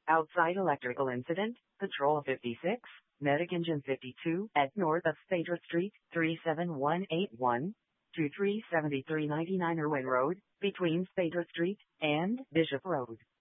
Outside electrical incident, Patrol 56, Medic Engine 52 at north of Phaedra Street, 37181, to 37399 Irwin Road, between Phaedra Street and Bishop Road.